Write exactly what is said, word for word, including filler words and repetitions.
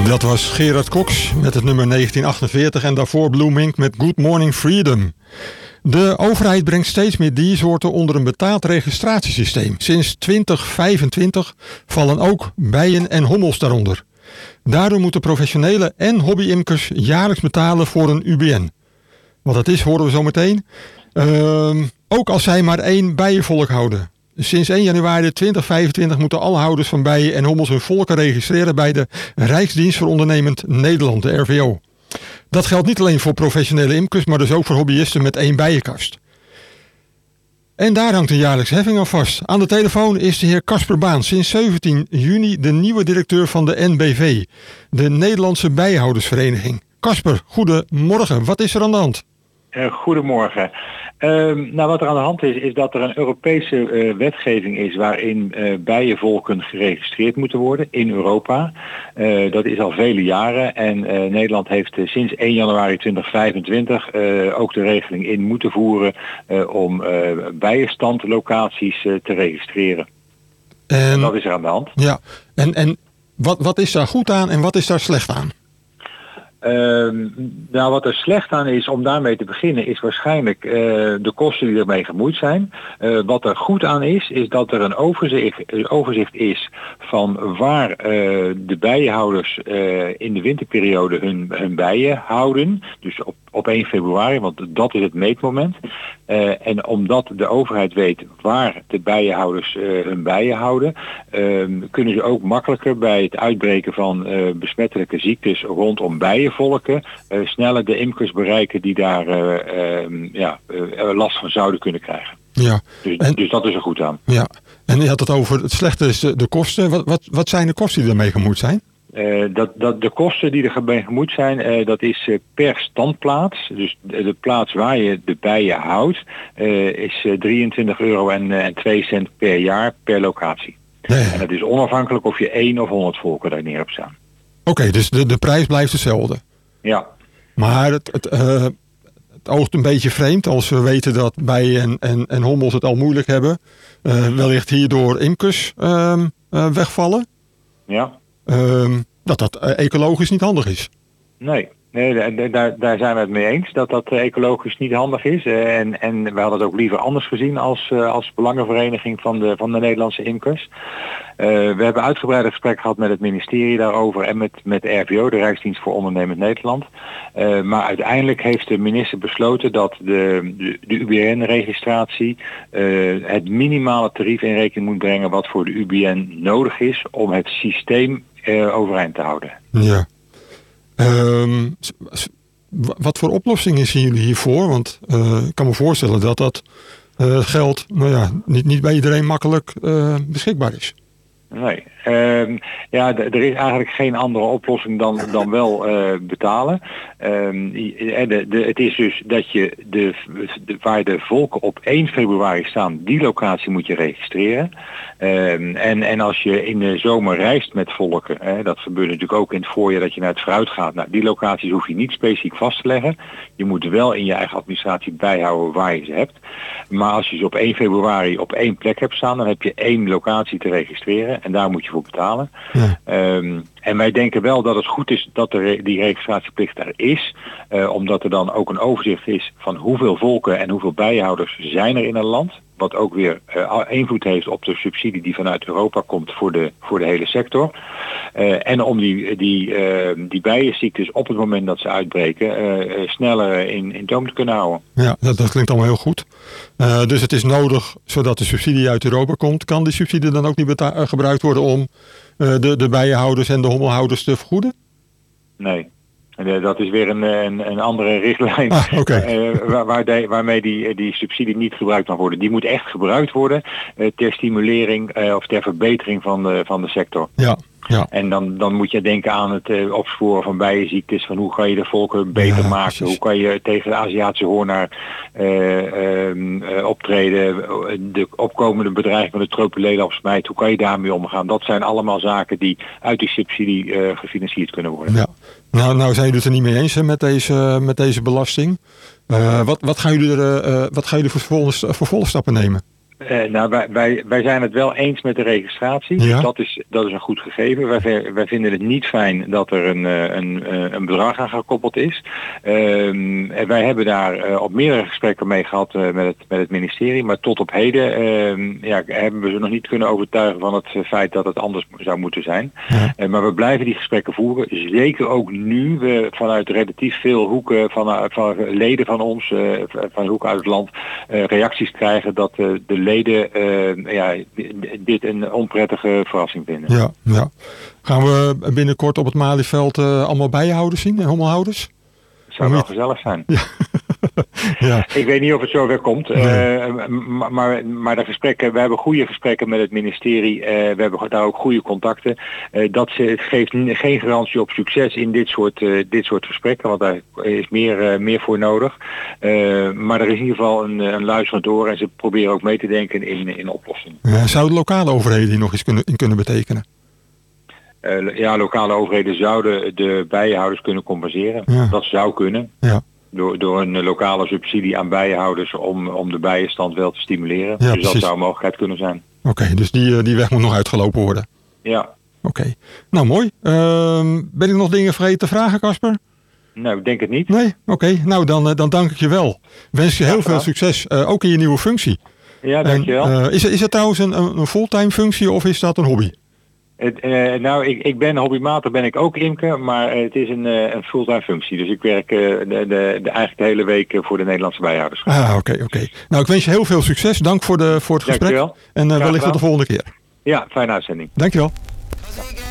Dat was Gerard Cox met het nummer negentien achtenveertig en daarvoor Blue Mink met Good Morning Freedom. De overheid brengt steeds meer diersoorten onder een betaald registratiesysteem. Sinds twintig vijfentwintig vallen ook bijen en hommels daaronder. Daardoor moeten professionele en hobby-imkers jaarlijks betalen voor een U B N. Wat dat is, horen we zo meteen. Uh, ook als zij maar één bijenvolk houden. Sinds één januari tweeduizend vijfentwintig moeten alle houders van bijen en hommels hun volken registreren bij de Rijksdienst voor Ondernemend Nederland, de R V O. Dat geldt niet alleen voor professionele imkers, maar dus ook voor hobbyisten met één bijenkast. En daar hangt een jaarlijkse heffing aan vast. Aan de telefoon is de heer Casper Baan, sinds zeventien juni de nieuwe directeur van de N B V, de Nederlandse Bijenhoudersvereniging. Casper, goedemorgen. Wat is er aan de hand? Uh, goedemorgen. Uh, nou, wat er aan de hand is, is dat er een Europese uh, wetgeving is waarin uh, bijenvolken geregistreerd moeten worden in Europa. Uh, dat is al vele jaren en uh, Nederland heeft uh, sinds één januari tweeduizend vijfentwintig uh, ook de regeling in moeten voeren uh, om uh, bijenstandlocaties uh, te registreren. En dat is er aan de hand. Ja, en, en wat, wat is daar goed aan en wat is daar slecht aan? Uh, nou, wat er slecht aan is, om daarmee te beginnen, is waarschijnlijk uh, de kosten die ermee gemoeid zijn. Uh, wat er goed aan is, is dat er een overzicht, een overzicht is van waar uh, de bijenhouders uh, in de winterperiode hun, hun bijen houden. Dus op, op één februari, want dat is het meetmoment. Uh, en omdat de overheid weet waar de bijenhouders uh, hun bijen houden, uh, kunnen ze ook makkelijker bij het uitbreken van uh, besmettelijke ziektes rondom bijenvolken uh, sneller de imkers bereiken die daar uh, uh, ja, uh, last van zouden kunnen krijgen. Ja. Dus, en, dus dat is er goed aan. Ja. En je had het over het slechte is de, de kosten. Wat, wat, wat zijn de kosten die ermee gemoeid zijn? Uh, dat, dat de kosten die er mee gemoeid zijn, uh, dat is uh, per standplaats. Dus de, de plaats waar je de bijen houdt, uh, is uh, drieëntwintig euro en, uh, en twee cent per jaar per locatie. Nee. En dat is onafhankelijk of je één of honderd volken daar neer hebt staan. Oké, okay, dus de, de prijs blijft hetzelfde. Ja. Maar het, het, uh, het oogt een beetje vreemd als we weten dat bijen en, en, en hommels het al moeilijk hebben. Uh, wellicht hierdoor imkers uh, uh, wegvallen. Ja. Uh, dat dat uh, ecologisch niet handig is. Nee, nee daar, daar zijn we het mee eens dat dat ecologisch niet handig is. Uh, en, en we hadden het ook liever anders gezien als, uh, als belangenvereniging van de, van de Nederlandse imkers. Uh, we hebben uitgebreide gesprek gehad met het ministerie daarover en met, met de R V O, de Rijksdienst voor Ondernemend Nederland. Uh, maar uiteindelijk heeft de minister besloten dat de, de, de U B N-registratie uh, het minimale tarief in rekening moet brengen wat voor de U B N nodig is om het systeem uh, overeind te houden. Ja. Um, wat voor oplossingen zien jullie hiervoor? Want uh, ik kan me voorstellen dat dat uh, geld nou ja, niet, niet bij iedereen makkelijk uh, beschikbaar is. Nee, uh, ja, d- er is eigenlijk geen andere oplossing dan, dan wel uh, betalen. Uh, de, de, het is dus dat je de, de, waar de volken op één februari staan, die locatie moet je registreren. Uh, en, en als je in de zomer reist met volken, hè, dat gebeurt natuurlijk ook in het voorjaar dat je naar het fruit gaat. Nou, die locaties hoef je niet specifiek vast te leggen. Je moet wel in je eigen administratie bijhouden waar je ze hebt. Maar als je ze op één februari op één plek hebt staan, dan heb je één locatie te registreren. En daar moet je voor betalen. Ja. Um, en wij denken wel dat het goed is dat er die registratieplicht er is. Uh, omdat er dan ook een overzicht is van hoeveel volken en hoeveel bijenhouders zijn er in een land. Wat ook weer uh, invloed heeft op de subsidie die vanuit Europa komt voor de, voor de hele sector. Uh, en om die, die, uh, die bijenziektes op het moment dat ze uitbreken uh, sneller in, in toom te kunnen houden. Ja, dat, dat klinkt allemaal heel goed. Uh, dus het is nodig, zodat de subsidie uit Europa komt. Kan die subsidie dan ook niet beta- uh, gebruikt worden om uh, de, de bijenhouders en de hommelhouders te vergoeden? Nee. Dat is weer een, een, een andere richtlijn ah, okay. uh, waar, waar de, waarmee die, die subsidie niet gebruikt mag worden. Die moet echt gebruikt worden uh, ter stimulering uh, of ter verbetering van de, van de sector. Ja. Ja. En dan, dan moet je denken aan het uh, opsporen van bijenziektes, van hoe kan je de volken beter ja, maken, precies. Hoe kan je tegen de Aziatische hoornaar uh, uh, optreden, de opkomende bedreiging van de tropulelapsmijt, hoe kan je daarmee omgaan? Dat zijn allemaal zaken die uit die subsidie uh, gefinancierd kunnen worden. Ja. Nou, nou zijn jullie het er niet mee eens hè, met, deze, met deze belasting. Uh, wat, wat gaan jullie er, uh, wat gaan jullie voor vervolgstappen nemen? Uh, nou, wij, wij, wij zijn het wel eens met de registratie. Ja. Dus dat is, dat is een goed gegeven. Wij, wij vinden het niet fijn dat er een, een, een bedrag aan gekoppeld is. Uh, en wij hebben daar uh, op meerdere gesprekken mee gehad uh, met, het, met het ministerie. Maar tot op heden uh, ja, hebben we ze nog niet kunnen overtuigen van het feit dat het anders zou moeten zijn. Ja. Uh, maar we blijven die gesprekken voeren. Zeker ook nu we vanuit relatief veel hoeken van, van leden van ons, uh, van hoeken uit het land, uh, reacties krijgen dat uh, de leden uh, ja, dit een onprettige verrassing vinden. Ja, ja. Gaan we binnenkort op het Malieveld uh, allemaal bijenhouders zien, hommelhouders? Zou wel gezellig zijn. Ja. Ja. Ik weet niet of het zover komt, nee. uh, maar, maar de gesprekken, we hebben goede gesprekken met het ministerie, uh, we hebben daar ook goede contacten. Uh, dat ze, geeft geen garantie op succes in dit soort, uh, dit soort gesprekken, want daar is meer, uh, meer voor nodig. Uh, maar er is in ieder geval een, een luisterend oor en ze proberen ook mee te denken in, in oplossingen. Ja, zouden lokale overheden hier nog eens kunnen, in kunnen betekenen? Uh, ja, lokale overheden zouden de bijenhouders kunnen compenseren. Ja. Dat zou kunnen. Ja. Door, door een lokale subsidie aan bijenhouders om, om de bijenstand wel te stimuleren. Ja, dus precies. dat zou een mogelijkheid kunnen zijn. Oké, okay, dus die, die weg moet nog uitgelopen worden. Ja. Oké, okay. Nou mooi. Uh, ben ik nog dingen vergeten te vragen, Casper? Nou, ik denk het niet. Nee? Oké, okay. Nou dan, dan dank ik je wel. Wens je heel ja, veel succes, uh, ook in je nieuwe functie. Ja, dankjewel. En, uh, is, is het trouwens een, een fulltime functie of is dat een hobby? Het, uh, nou, ik, ik ben hobbymatig, ben ik ook imker, maar uh, het is een, uh, een fulltime functie. Dus ik werk uh, de, de, de, eigenlijk de hele week voor de Nederlandse bijenhouders. Ah, oké, okay, oké. Okay. Nou, ik wens je heel veel succes. Dank voor, de, voor het gesprek. Dankjewel. En uh, wellicht tot de volgende keer. Ja, fijne uitzending. Dankjewel.